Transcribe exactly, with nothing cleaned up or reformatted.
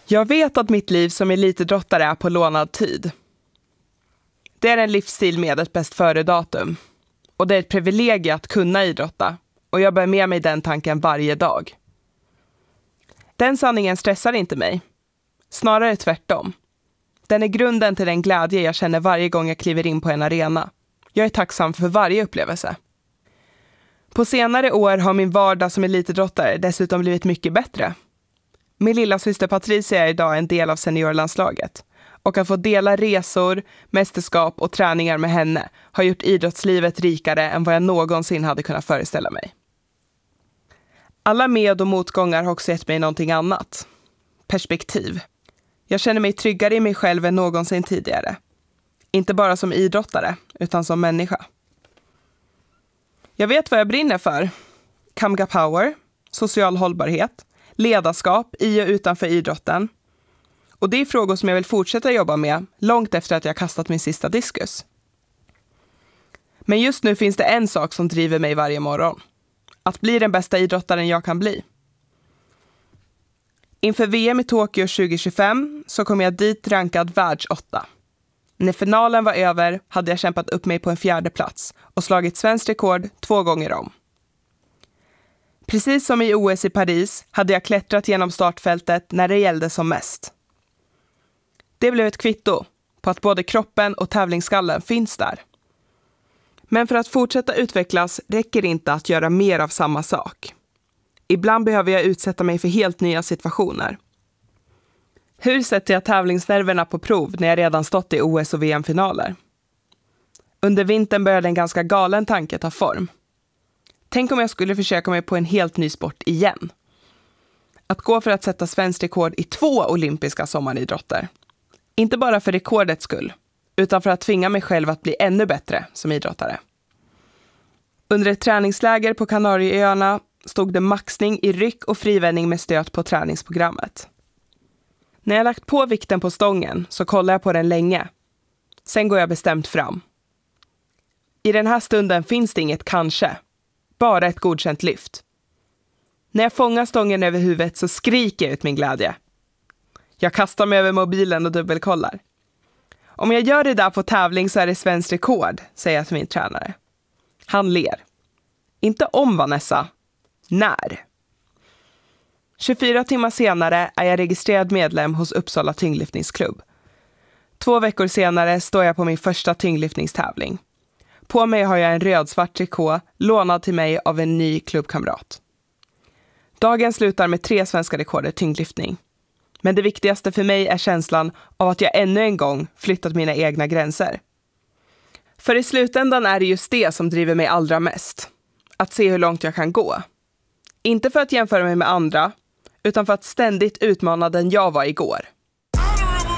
Jag vet att mitt liv som elitidrottare är på lånad tid. Det är en livsstil med ett bäst före-datum. Och det är ett privilegium att kunna idrotta. Och jag bär med mig den tanken varje dag. Den sanningen stressar inte mig. Snarare tvärtom. Den är grunden till den glädje jag känner varje gång jag kliver in på en arena. Jag är tacksam för varje upplevelse. På senare år har min vardag som elitidrottare dessutom blivit mycket bättre. Min lilla syster Patricia är idag en del av seniorlandslaget. Och att få dela resor, mästerskap och träningar med henne har gjort idrottslivet rikare än vad jag någonsin hade kunnat föreställa mig. Alla med- och motgångar har också gett mig någonting annat. Perspektiv. Jag känner mig tryggare i mig själv än någonsin tidigare. Inte bara som idrottare, utan som människa. Jag vet vad jag brinner för. Kamga Power, social hållbarhet, ledarskap i och utanför idrotten. Och det är frågor som jag vill fortsätta jobba med långt efter att jag kastat min sista diskus. Men just nu finns det en sak som driver mig varje morgon. Att bli den bästa idrottaren jag kan bli. Inför V M i Tokyo tjugo tjugofem så kom jag dit rankad världsåtta. När finalen var över hade jag kämpat upp mig på en fjärde plats och slagit svenskt rekord två gånger om. Precis som i O S i Paris hade jag klättrat genom startfältet när det gällde som mest. Det blev ett kvitto på att både kroppen och tävlingsskallen finns där. Men för att fortsätta utvecklas räcker det inte att göra mer av samma sak. Ibland behöver jag utsätta mig för helt nya situationer. Hur sätter jag tävlingsnerverna på prov när jag redan stått i O S och V M-finaler? Under vintern började en ganska galen tanke ta form. Tänk om jag skulle försöka mig på en helt ny sport igen. Att gå för att sätta svenskt rekord i två olympiska sommaridrotter. Inte bara för rekordets skull, utan för att tvinga mig själv att bli ännu bättre som idrottare. Under ett träningsläger på Kanarieöarna stod det maxning i ryck och frivändning med stöt på träningsprogrammet. När jag lagt på vikten på stången så kollar jag på den länge. Sen går jag bestämt fram. I den här stunden finns det inget kanske. Bara ett godkänt lyft. När jag fångar stången över huvudet så skriker jag ut min glädje. Jag kastar mig över mobilen och dubbelkollar. Om jag gör det där på tävling så är det svenskt rekord, säger jag till min tränare. Han ler. Inte om Vanessa. När? tjugofyra timmar senare är jag registrerad medlem hos Uppsala tyngdlyftningsklubb. Två veckor senare står jag på min första tyngdlyftningstävling. På mig har jag en röd-svart trikå lånad till mig av en ny klubbkamrat. Dagen slutar med tre svenska rekord i tyngdlyftning. Men det viktigaste för mig är känslan av att jag ännu en gång flyttat mina egna gränser. För i slutändan är det just det som driver mig allra mest. Att se hur långt jag kan gå. Inte för att jämföra mig med andra, utan för att ständigt utmana den jag var igår.